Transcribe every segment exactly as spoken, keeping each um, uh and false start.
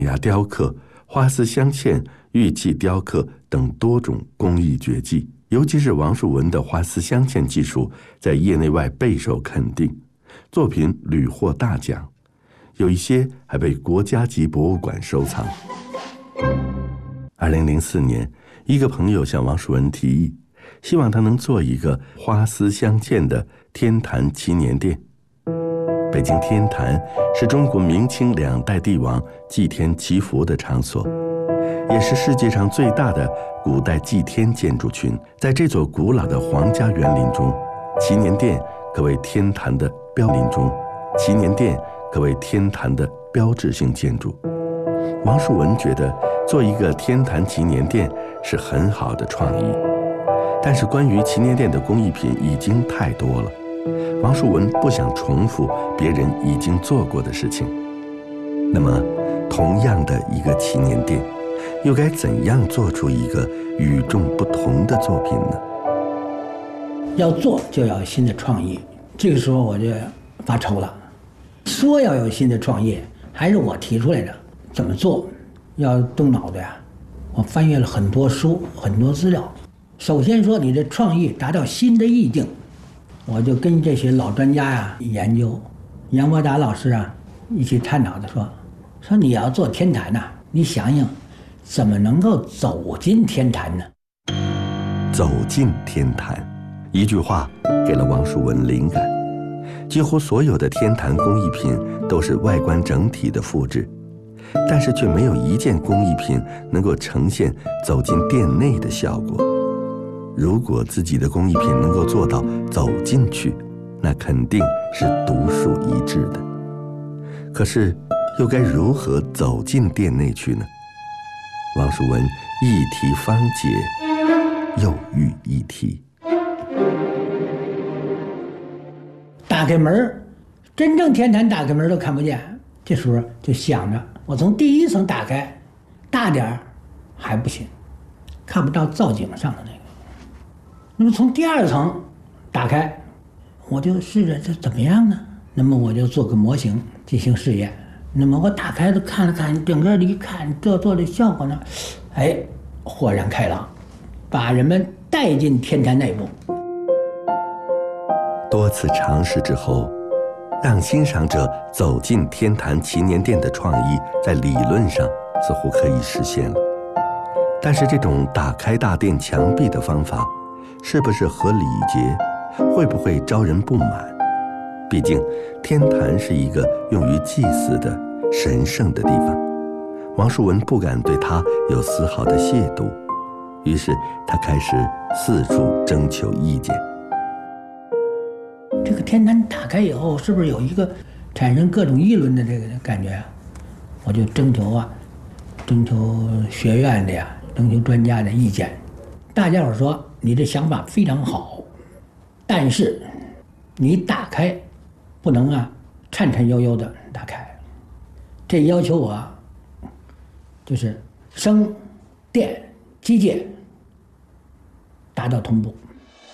牙雕刻、花丝镶嵌、玉器雕刻等多种工艺绝技，尤其是王树文的花丝镶嵌技术在业内外备受肯定，作品屡获大奖，有一些还被国家级博物馆收藏。二零零四年，一个朋友向王树文提议，希望他能做一个花丝镶嵌的天坛祈年殿。北京天坛是中国明清两代帝王祭天祈福的场所，也是世界上最大的古代祭天建筑群。在这座古老的皇家园林中，祈年殿可谓天坛的标林中，祈年殿可谓天坛的标志性建筑。王树文觉得做一个天坛祈年殿是很好的创意，但是关于祈年殿的工艺品已经太多了，王树文不想重复别人已经做过的事情。那么同样的一个祈年殿，又该怎样做出一个与众不同的作品呢？ 要做就要有新的创意，这个时候我就发愁了。说要有新的创意，还是我提出来的，怎么做要动脑子呀。我翻阅了很多书，很多资料。首先说你的创意达到新的意境，我就跟这些老专家呀研究，杨伯达老师啊一起探讨的说，说你要做天坛呐、啊，你想想怎么能够走进天坛呢？ 走进天坛，一句话给了王树文灵感。几乎所有的天坛工艺品都是外观整体的复制，但是却没有一件工艺品能够呈现走进殿内的效果。如果自己的工艺品能够做到走进去，那肯定是独树一帜的。可是又该如何走进殿内去呢？王树文一题方解，又遇一题。 打开门，真正天坛打开门都看不见，这时候就想着，我从第一层打开，大点儿还不行，看不到造景上的那个。那么从第二层打开，我就试着这怎么样呢？那么我就做个模型进行试验。那么我打开了看了看，整个的一看，这做的效果呢，哎，豁然开朗，把人们带进天坛内部。 多次尝试之后，让欣赏者走进天坛祈年殿的创意，在理论上似乎可以实现了。但是这种打开大殿墙壁的方法，是不是合礼节？会不会招人不满？毕竟天坛是一个用于祭祀的神圣的地方，王树文不敢对他有丝毫的亵渎，于是他开始四处征求意见。 这个天坛打开以后，是不是有一个产生各种议论的这个感觉啊？我就征求啊，征求学院的呀，征求专家的意见。大家伙说你这想法非常好，但是你打开不能啊颤颤悠悠的打开，这要求我就是声、电、机械达到同步。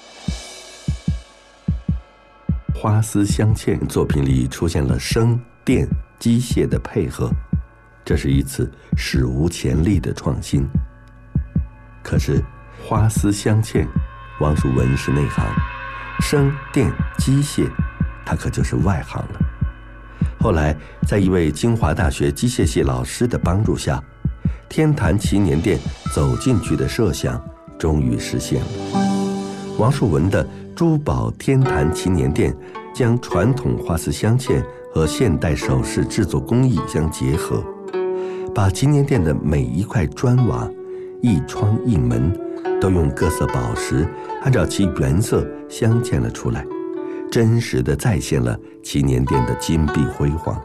花丝镶嵌作品里出现了声、电、机械的配合，这是一次史无前例的创新。可是花丝镶嵌，王树文是内行，声、电、机械，他可就是外行了。后来在一位清华大学机械系老师的帮助下，天坛祈年殿走进去的设想终于实现了。王树文的珠宝天坛祈年殿将传统花丝镶嵌和现代首饰制作工艺相结合，把祈年殿的每一块砖瓦、一窗一门都用各色宝石按照其原色镶嵌了出来，真实地再现了祈年殿的金碧辉煌。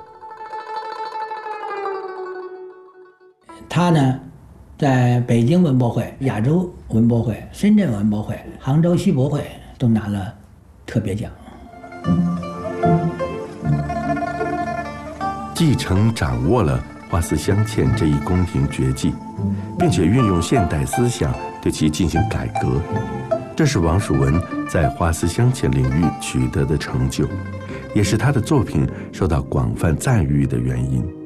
他呢，在北京文博会、亚洲文博会、深圳文博会、杭州西博会都拿了特别奖。 继承掌握了花丝镶嵌这一宫廷绝技，并且运用现代思想对其进行改革，这是王树文在花丝镶嵌领域取得的成就，也是他的作品受到广泛赞誉的原因。